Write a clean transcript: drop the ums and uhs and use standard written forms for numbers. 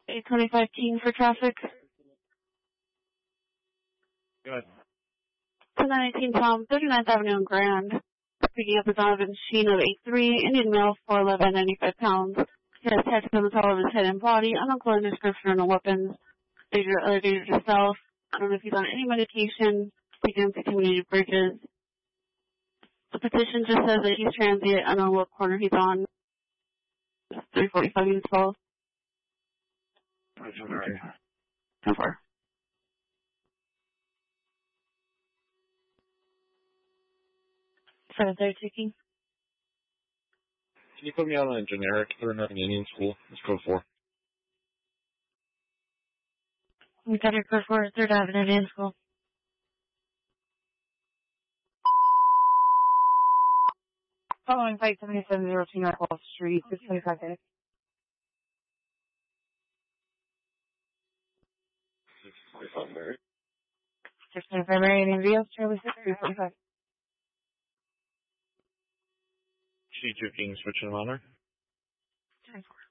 825 King for traffic. Go ahead. 1019 Tom, 39th Avenue and Grand. Picking up a Donovan Sheen of 83, Indian male, 4'11", 95 pounds. He has tattoos on the top of his head and body, unclothing description, no weapons. Other danger to self. I don't know if he's on any medication. Taken to community bridges. The petition just says that he's transient. I don't know what corner he's on. 345 East 12. Okay. 10-4. For the third taking. Can you put me on a generic for an Indian school? It's code 4. We got your code for 3rd Avenue Indian School. Following Flight 7702 North Wall Street, 625 days. 645, Mary. 625 Marion Rios, Charlie 6345. C2 King switching on her. 10-4.